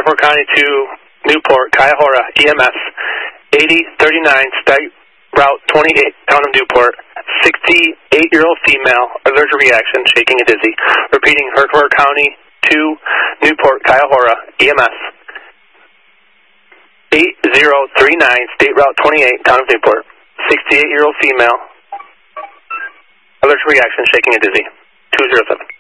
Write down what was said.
Herkimer County to Newport, Cuyahoga, EMS, 8039 State Route 28, Town of Newport, 68-year-old female, allergic reaction, shaking and dizzy. Repeating, Herkimer County to Newport, Cuyahoga, EMS, 8039 State Route 28, Town of Newport, 68-year-old female, allergic reaction, shaking and dizzy. 207.